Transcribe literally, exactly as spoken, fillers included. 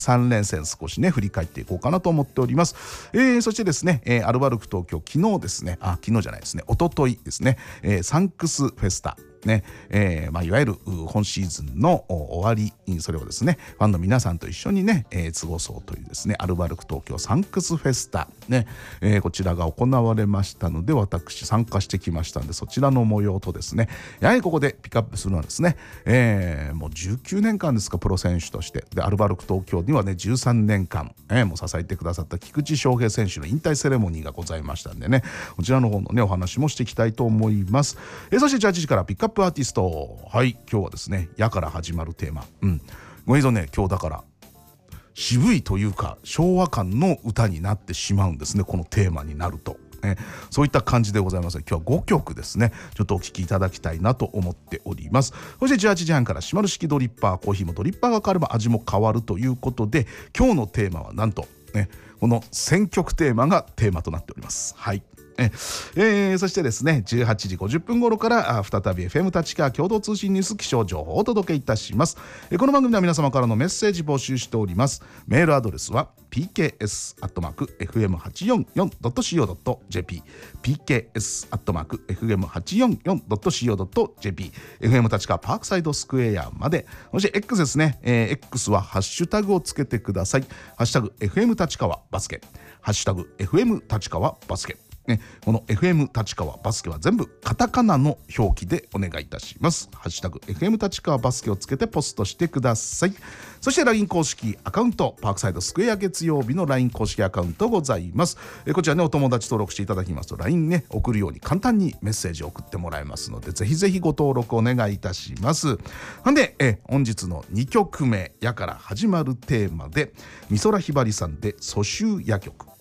さん連戦少しね振り返っていこうかなと思っております。えー、そしてですね、えー、アルバルク東京昨日ですねあ昨日じゃないですね一昨日ですね、えー、サンクスフェスタねえーまあ、いわゆる本シーズンの終わり、それをですねファンの皆さんと一緒にね、えー、過ごそうというですねアルバルク東京サンクスフェスタね、えー、こちらが行われましたので私参加してきましたんで、そちらの模様とですねやはりここでピックアップするのはですね、えー、もうじゅうきゅうねんかんですかプロ選手としてでアルバルク東京にはねじゅうさんねんかん、えー、もう支えてくださった菊池翔平選手の引退セレモニーがございましたんでね、こちらの方のねお話もしていきたいと思います。えー、そしてじゅうはちじからピックアップアーティスト、はい今日はですね「や」から始まるテーマ、うんご映像ね今日だから渋いというか昭和感の歌になってしまうんですね、このテーマになると。ね、そういった感じでございます。今日はごきょくですねちょっとお聴きいただきたいなと思っております。そしてじゅうはちじはんから島る式ドリッパー、コーヒーもドリッパーが変われば味も変わるということで、今日のテーマはなんと、ね、この選曲テーマがテーマとなっております。はいええー、そしてですねじゅうはちじごじゅっぷん頃から再び エフエム 立川共同通信ニュース気象情報をお届けいたします。えこの番組では皆様からのメッセージ募集しております。メールアドレスは ピーケーエス アットマーク エフエムはちよんよん ドット シーオー ドット ジェーピー ピーケーエス アットマーク エフエムはちよんよん ドット シーオー ドット ジェーピー エフエム 立川パークサイドスクエアまで。そして X ですね、えー、X はハッシュタグをつけてください。ハッシュタグ エフエム 立川バスケ、ハッシュタグ エフエム 立川バスケね、この エフエム 立川バスケは全部カタカナの表記でお願いいたします。ハッシュタグ エフエム 立川バスケをつけてポストしてください。そして ライン 公式アカウント、パークサイドスクエア月曜日の ライン 公式アカウントございます。えこちらねお友達登録していただきますと ライン ね送るように簡単にメッセージを送ってもらえますので、ぜひぜひご登録お願いいたします。なんでえ本日のにきょくめ「や」から始まるテーマで美空ひばりさんで「蘇州夜曲」。